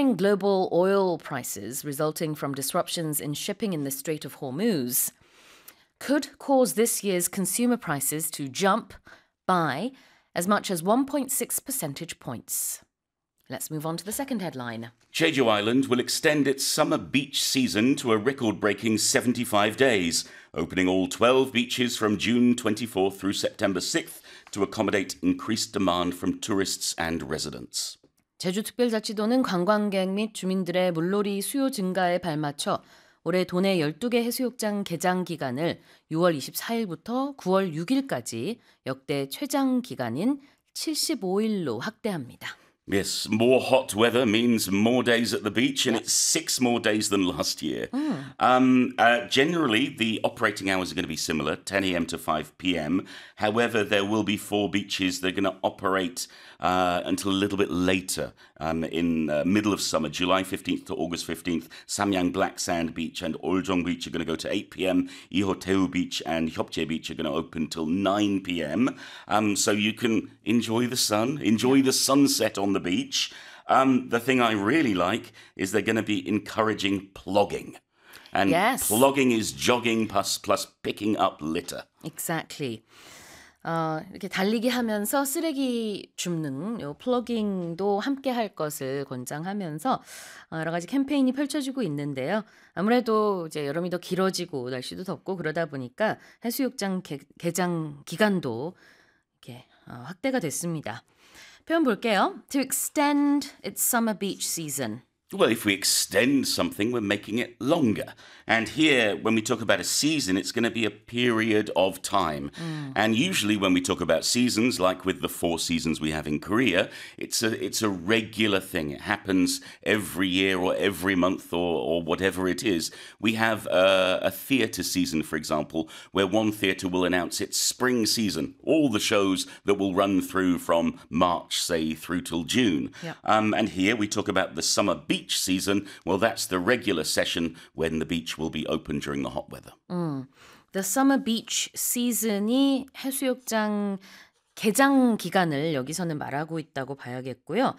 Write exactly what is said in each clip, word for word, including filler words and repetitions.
soaring global oil prices resulting from disruptions in shipping in the Strait of Hormuz could cause this year's consumer prices to jump by as much as one point six percentage points. Let's move on to the second headline. Jeju Island will extend its summer beach season to a record-breaking seventy-five days, opening all twelve beaches from June twenty-fourth through September sixth to accommodate increased demand from tourists and residents. 제주특별자치도는 관광객 및 주민들의 물놀이 수요 증가에 발맞춰 올해 도내 열두 개 해수욕장 개장 기간을 유월 이십사일부터 구월 육일까지 역대 최장 기간인 칠십오 일로 확대합니다. Yes, more hot weather means more days at the beach, and it's six more days than last year. Mm. Um, uh, generally, the operating hours are going to be similar, ten a.m. to five p.m. However, there will be four beaches that are going to operate uh, until a little bit later um, in uh, middle of summer, July fifteenth to August fifteenth. Samyang Black Sand Beach and Oljong Beach are going to go to eight p.m. Ihoteu Beach and Hyopje Beach are going to open till nine p.m. Um, so you can enjoy the sun, enjoy the sunset on the beach. Um, the thing I really like is they're going to be encouraging plogging. And yes. plogging is jogging plus, plus picking up litter. Exactly. 어, 이렇게 달리기 하면서 쓰레기 줍는 요 플러깅도 함께 할 것을 권장하면서 어, 여러 가지 캠페인이 펼쳐지고 있는데요. 아무래도 이제 여름이 더 길어지고 날씨도 덥고 그러다 보니까 해수욕장 개, 개장 기간도 이렇게 어, 확대가 됐습니다. 표현 볼게요. To extend its summer beach season. Well, if we extend something, we're making it longer. And here, when we talk about a season, it's going to be a period of time. Mm. And usually when we talk about seasons, like with the four seasons we have in Korea, it's a it's a regular thing. It happens every year or every month or, or whatever it is. We have a, a theatre season, for example, where one theatre will announce its spring season, all the shows that will run through from March, say, through till June. Yeah. Um, and here we talk about the summer beach season. Well, that's the regular session when the beach will be open during the hot weather. 음, The summer beach season이 해수욕장 개장 기간을 여기서는 말하고 있다고 봐야겠고요.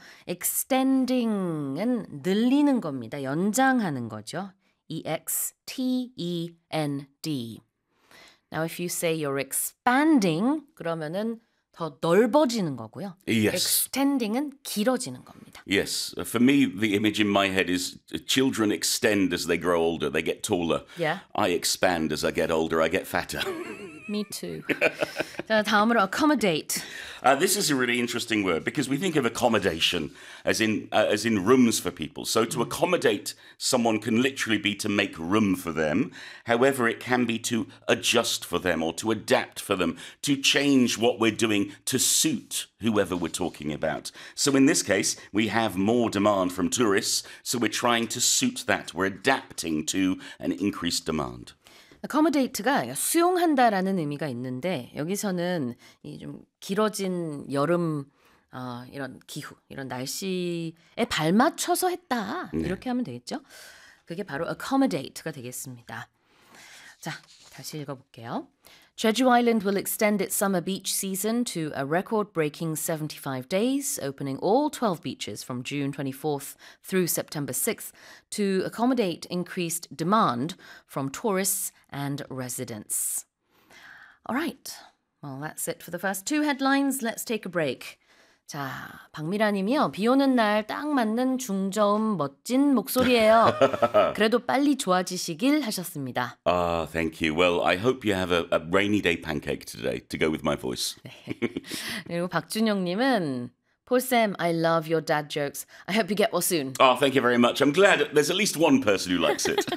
extending은 늘리는 겁니다. 연장하는 거죠. E X T E N D. Now, if you say you're expanding, 그러면은 더 넓어지는 거고요. Yes. extending은 길어지는 겁니다. Yes. For me, the image in my head is children extend as they grow older. They get taller. Yeah. I expand as I get older. I get fatter. Me too. 자, 다음으로 accommodate. Uh, this is a really interesting word because we think of accommodation as in uh, as in rooms for people. So to accommodate someone can literally be to make room for them. However, it can be to adjust for them or to adapt for them, to change what we're doing to suit whoever we're talking about. So in this case, we have more demand from tourists, so we're trying to suit that. We're adapting to an increased demand. accommodate가 수용한다라는 의미가 있는데 여기서는 이 좀 길어진 여름 어, 이런 기후, 이런 날씨에 발맞춰서 했다. 네. 이렇게 하면 되겠죠? 그게 바로 accommodate가 되겠습니다. 자, 다시 읽어볼게요. Jeju Island will extend its summer beach season to a record-breaking seventy-five days, opening all twelve beaches from June twenty-fourth through September sixth to accommodate increased demand from tourists and residents. All right, well, that's it for the first two headlines. Let's take a break. 자, 박미라 님이요. 비 오는 날 딱 맞는 중저음 멋진 목소리예요. 그래도 빨리 좋아지시길 하셨습니다. Ah, thank you. Well, I hope you have a, a rainy day pancake today to go with my voice. 그리고 박준영 님은 Paul Sam, I love your dad jokes. I hope you get well soon. Oh, thank you very much. I'm glad there's at least one person who likes it.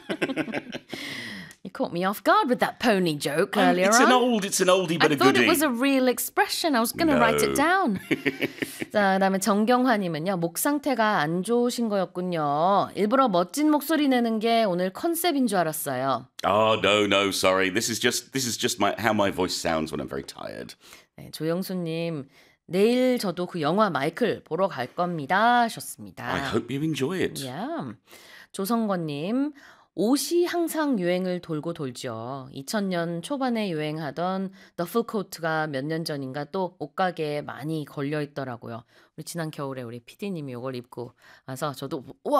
You caught me off guard with that pony joke Um, earlier it's on. an old, it's an oldie but I a thought goodie. it was a real expression. I was going to write it No. down. 자, 그다음에 정경화님은요. 목 상태가 안 좋으신 거였군요. 일부러 멋진 목소리 내는 게 오늘 컨셉인 줄 알았어요. Oh no, no, sorry. This is just this is just my how my voice sounds when I'm very tired. 네, 조영수님. 내일 저도 그 영화 마이클 보러 갈 겁니다 하셨습니다. I hope you enjoy it. Yeah. 조성권님. 옷이 항상 유행을 돌고 돌죠. 이천 년 초반에 유행하던 더플 코트가 몇 년 전인가 또 옷가게에 많이 걸려 있더라고요. 우리 지난 겨울에 우리 피디님이 이걸 입고 와서 저도 우와